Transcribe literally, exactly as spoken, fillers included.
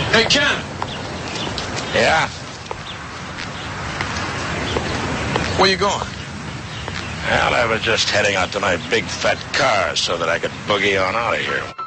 Hey, Ken. Yeah? Where you going? Well, I was just heading out to my big fat car so that I could boogie on out of here.